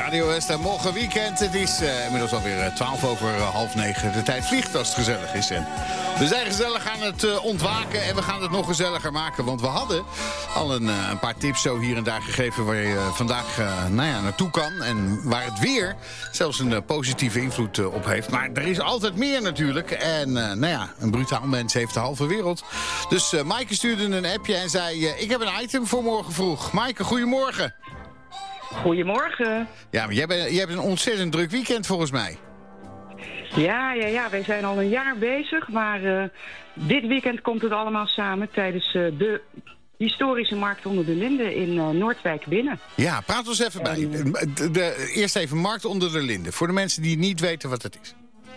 Radio West en morgen weekend. Het is inmiddels alweer 8:12. De tijd vliegt als het gezellig is. En we zijn gezellig aan het ontwaken en we gaan het nog gezelliger maken. Want we hadden al een paar tips zo hier en daar gegeven waar je vandaag naartoe kan. En waar het weer zelfs een positieve invloed op heeft. Maar er is altijd meer natuurlijk. En een brutaal mens heeft de halve wereld. Dus Maaike stuurde een appje en zei... ik heb een item voor morgen vroeg. Maaike, goedemorgen. Goedemorgen. Ja, maar jij hebt een ontzettend druk weekend volgens mij. Ja, wij zijn al een jaar bezig, maar dit weekend komt het allemaal samen tijdens de historische Markt onder de Linden in Noordwijk binnen. Ja, praat ons even bij. Eerst even Markt onder de Linden, voor de mensen die niet weten wat het is.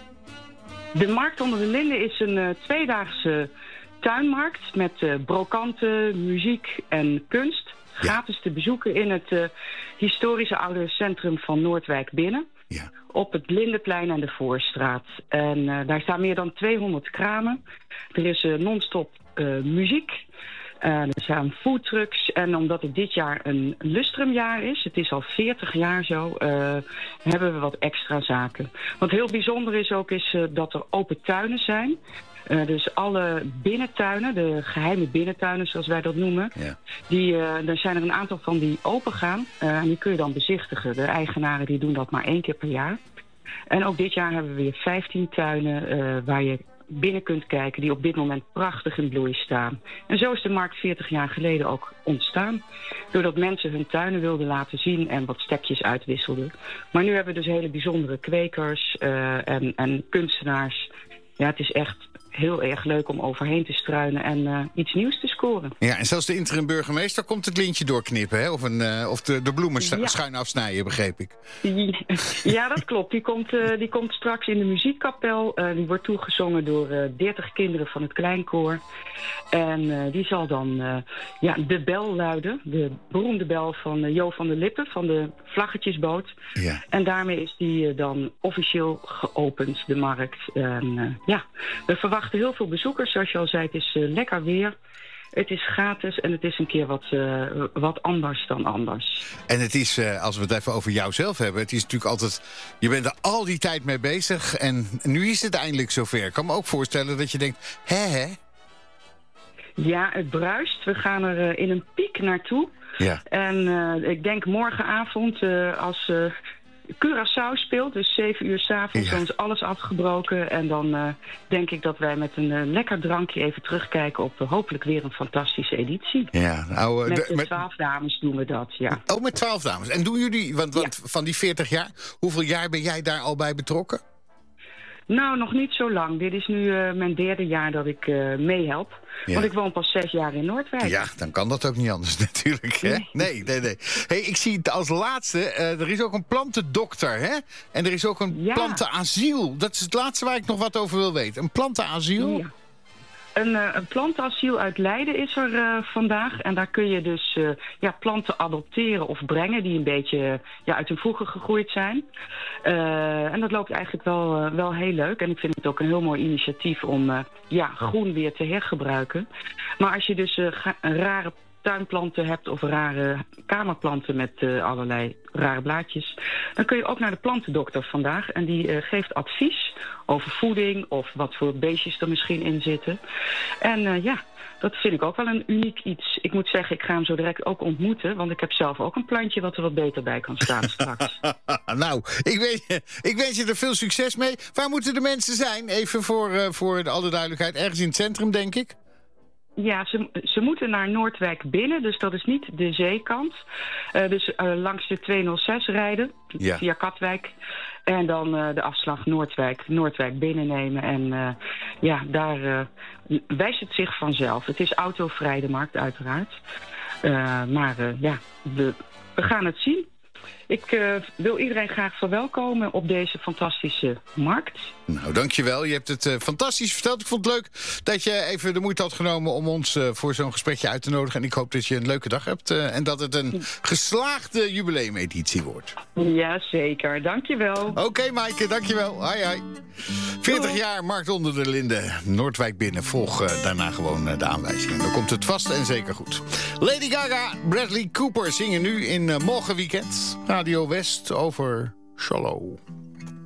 De Markt onder de Linden is een tweedaagse tuinmarkt met brokanten, muziek en kunst. Gratis te bezoeken in het historische oude centrum van Noordwijk binnen. Ja. Op het Lindenplein en de Voorstraat. En daar staan meer dan 200 kramen. Er is non-stop muziek. Er staan foodtrucks. En omdat het dit jaar een lustrumjaar is, het is al 40 jaar zo, hebben we wat extra zaken. Wat heel bijzonder is ook, is dat er open tuinen zijn. Dus alle binnentuinen, de geheime binnentuinen zoals wij dat noemen, er zijn er een aantal van die open gaan. En die kun je dan bezichtigen. De eigenaren die doen dat maar 1 keer per jaar. En ook dit jaar hebben we weer 15 tuinen waar je binnen kunt kijken, die op dit moment prachtig in bloei staan. En zo is de markt 40 jaar geleden ook ontstaan. Doordat mensen hun tuinen wilden laten zien en wat stekjes uitwisselden. Maar nu hebben we dus hele bijzondere kwekers en kunstenaars. Ja, het is echt heel erg leuk om overheen te struinen en iets nieuws te scoren. Ja, en zelfs de interim burgemeester komt het lintje doorknippen, hè? Of de bloemen schuin afsnijden, begreep ik. Ja, dat klopt. Die komt straks in de muziekkapel. Die wordt toegezongen door 30 kinderen van het kleinkoor. En die zal dan de bel luiden. De beroemde bel van Jo van der Lippen, van de Vlaggetjesboot. Ja. En daarmee is die dan officieel geopend, de markt. En we verwachten heel veel bezoekers. Zoals je al zei, het is lekker weer. Het is gratis en het is een keer wat anders dan anders. En het is, als we het even over jouzelf hebben, het is natuurlijk altijd, je bent er al die tijd mee bezig en nu is het eindelijk zover. Ik kan me ook voorstellen dat je denkt, hè? Ja, het bruist. We gaan er in een piek naartoe. Ja. En ik denk morgenavond als Curaçao speelt, dus 7 uur 's avonds, dan is alles afgebroken. En dan denk ik dat wij met een lekker drankje even terugkijken op hopelijk weer een fantastische editie. Ja, met 12 dames doen we dat, ja. Oh, met 12 dames. En doen jullie, want van die 40 jaar, hoeveel jaar ben jij daar al bij betrokken? Nou, nog niet zo lang. Dit is nu mijn 3e jaar dat ik meehelp. Ja. Want ik woon pas 6 jaar in Noordwijk. Ja, dan kan dat ook niet anders natuurlijk. Hè? Nee. Hey, ik zie het als laatste. Er is ook een plantendokter, hè? En er is ook een plantenasiel. Dat is het laatste waar ik nog wat over wil weten. Een plantenasiel? Ja. Een plantenasiel uit Leiden is er vandaag. En daar kun je dus planten adopteren of brengen die een beetje uit hun voegen gegroeid zijn. En dat loopt eigenlijk wel heel leuk. En ik vind het ook een heel mooi initiatief om groen weer te hergebruiken. Maar als je dus rare tuinplanten hebt of rare kamerplanten met allerlei rare blaadjes, dan kun je ook naar de plantendokter vandaag. En die geeft advies over voeding of wat voor beestjes er misschien in zitten. En dat vind ik ook wel een uniek iets. Ik moet zeggen, ik ga hem zo direct ook ontmoeten, want ik heb zelf ook een plantje wat er wat beter bij kan staan straks. Nou, ik wens je er veel succes mee. Waar moeten de mensen zijn? Even voor alle duidelijkheid. Ergens in het centrum, denk ik? Ja, ze moeten naar Noordwijk binnen, dus dat is niet de zeekant. Dus langs de 206 rijden, via Katwijk. En dan de afslag Noordwijk binnennemen. En daar wijst het zich vanzelf. Het is autovrij, de markt uiteraard. We gaan het zien. Ik wil iedereen graag verwelkomen op deze fantastische markt. Nou, dankjewel. Je hebt het fantastisch verteld. Ik vond het leuk dat je even de moeite had genomen om ons voor zo'n gesprekje uit te nodigen. En ik hoop dat je een leuke dag hebt en dat het een geslaagde jubileumeditie wordt. Ja, zeker. Dankjewel. Oké, Maaike, dankjewel. Hoi. 40 jaar Markt onder de Linden. Noordwijk binnen. Volg daarna gewoon de aanwijzingen. Dan komt het vast en zeker goed. Lady Gaga, Bradley Cooper zingen nu in Morgenweekend. Radio West over Shallow.